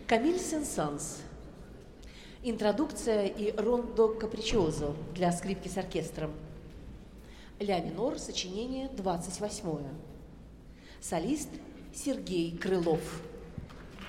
Камиль Сен-Санс. Интродукция и рондо капричозо для скрипки с оркестром. Ля минор, сочинение 28. Солист Сергей Крылов.